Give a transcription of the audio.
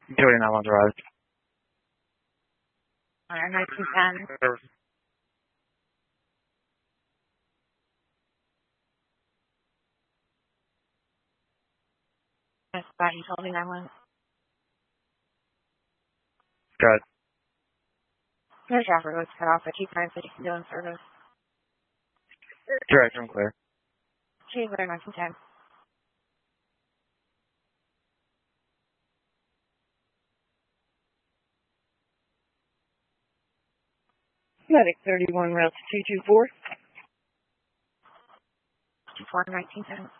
Doing that one drive. 1910. That's about you told me that one. Good. No traffic was cut off, but keep 950 still in service. Direct and clear. Cheers, 1910. Medic 31 route to 224. 24, 1910.